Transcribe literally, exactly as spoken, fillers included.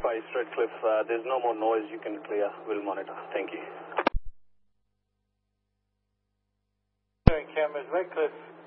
five, Redcliffe. Uh, there's no more noise. You can clear. We'll monitor. Thank you. Cameras, Redcliffe.